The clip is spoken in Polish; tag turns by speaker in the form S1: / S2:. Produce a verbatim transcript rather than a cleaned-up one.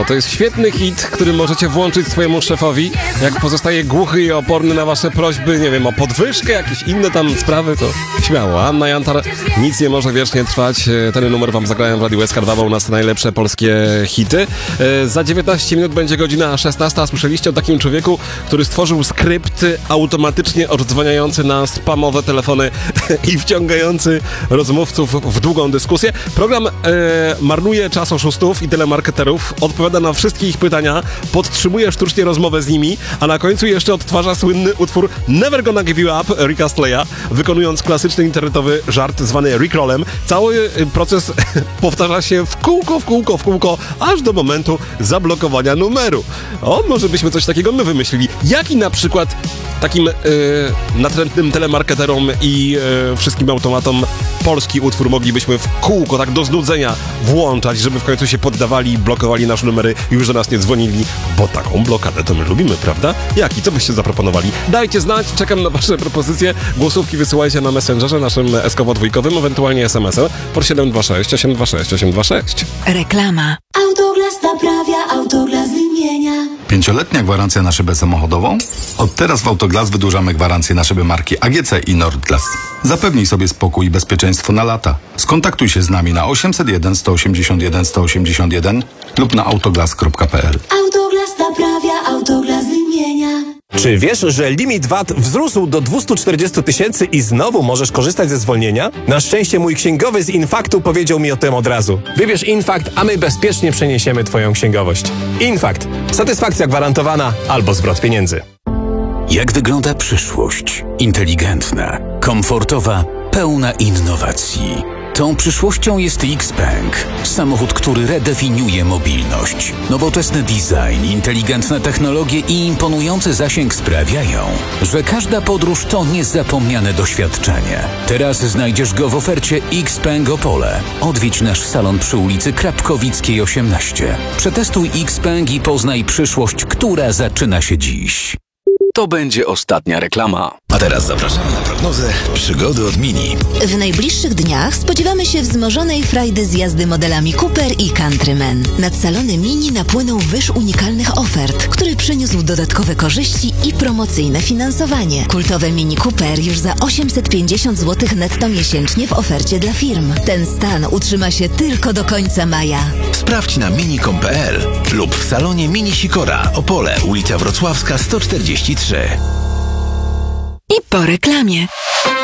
S1: To jest świetny hit, który możecie włączyć swojemu szefowi. Jak pozostaje głuchy i oporny na wasze prośby, nie wiem, o podwyżkę, jakieś inne tam sprawy, to śmiało. Anna Jantar, nic nie może wiecznie trwać. Ten numer wam zagrałem w Radiu S K dwa, u nas najlepsze polskie hity. Za dziewiętnaście minut będzie godzina szesnasta. Słyszeliście o takim człowieku, który stworzył skrypt automatycznie oddzwaniający na spamowe telefony i wciągający rozmówców w długą dyskusję. Program e, marnuje czas oszustów i telemarketerów, odpowiada na wszystkie ich pytania, podtrzymuje sztucznie rozmowę z nimi, a na końcu jeszcze odtwarza słynny utwór Never Gonna Give You Up Ricka Astley'a, wykonując klasyczny internetowy żart zwany Rickrollem. Cały proces powtarza się w kółko, w kółko, w kółko, aż do momentu zablokowania numeru. O, może byśmy coś takiego my wymyślili. Jaki na przykład takim yy, natrętnym telemarketerom i yy, wszystkim automatom polski utwór moglibyśmy w kółko, tak do znudzenia włączać, żeby w końcu się poddawali, blokowali nasze numery i już do nas nie dzwonili, bo taką blokadę to my lubimy, prawda? Jaki? Co byście zaproponowali? Dajcie znać, czekam na wasze propozycje. Głosówki wysyłajcie na Messengerze naszym eskowo-dwójkowym, ewentualnie es em esem po siedem dwa sześć osiem dwa sześć osiem dwa sześć.
S2: Reklama.
S3: Autoglas naprawia, Autoglas wymienia.
S4: Pięcioletnia gwarancja na szybę samochodową? Od teraz w Autoglas wydłużamy gwarancję na szyby marki A G C i Nordglas. Zapewnij sobie spokój i bezpieczeństwo na lata. Skontaktuj się z nami na osiemset jeden sto osiemdziesiąt jeden sto osiemdziesiąt jeden lub na autoglas kropka p l.
S3: Autoglas naprawia, Autoglas wymienia.
S5: Czy wiesz, że limit V A T wzrósł do dwieście czterdzieści tysięcy i znowu możesz korzystać ze zwolnienia? Na szczęście mój księgowy z Infaktu powiedział mi o tym od razu. Wybierz Infakt, a my bezpiecznie przeniesiemy twoją księgowość. Infakt. Satysfakcja gwarantowana albo zwrot pieniędzy.
S6: Jak wygląda przyszłość? Inteligentna, komfortowa, pełna innowacji. Tą przyszłością jest Xpeng. Samochód, który redefiniuje mobilność. Nowoczesny design, inteligentne technologie i imponujący zasięg sprawiają, że każda podróż to niezapomniane doświadczenie. Teraz znajdziesz go w ofercie Xpeng Opole. Odwiedź nasz salon przy ulicy Krapkowickiej osiemnaście. Przetestuj Xpeng i poznaj przyszłość, która zaczyna się dziś.
S7: To będzie ostatnia reklama.
S8: A teraz zapraszamy na prognozę przygody od Mini.
S2: W najbliższych dniach spodziewamy się wzmożonej frajdy z jazdy modelami Cooper i Countryman. Nad salony Mini napłynął wyż unikalnych ofert, który przyniósł dodatkowe korzyści i promocyjne finansowanie. Kultowe Mini Cooper już za osiemset pięćdziesiąt złotych netto miesięcznie w ofercie dla firm. Ten stan utrzyma się tylko do końca maja.
S8: Sprawdź na mini kropka com kropka p l lub w salonie Mini Sikora, Opole, ulica Wrocławska sto czterdzieści trzy.
S2: I po reklamie.